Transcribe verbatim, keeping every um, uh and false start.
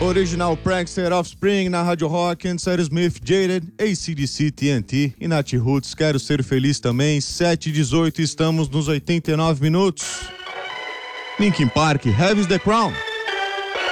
Original Prankster, Offspring na Rádio Rock, Answer Smith, Jaded, A C D C, T N T e Nat Roots, Quero Ser Feliz também, sete e dezoito, estamos nos oitenta e nove minutos. Linkin Park, Heavy's the Crown.